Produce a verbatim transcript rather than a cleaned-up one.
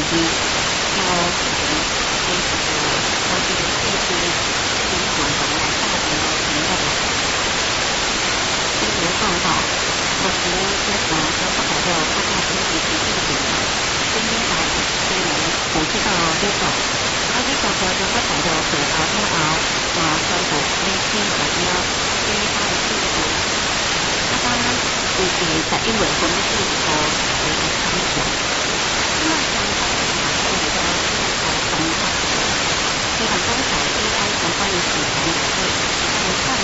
机，到可能非常的高级的设计，经常从来大的频道新闻报道，同时宣传和不好的扩大经济体系的影响，声音导新闻普及到 Vivo， 而 Vivo 和不好的可熬不熬，啊，宣布微信和呢，非法的进步。那当然，就是在英文中是说非常常见。那像在马上的这个从非常多少 A I 相关的题材也会很快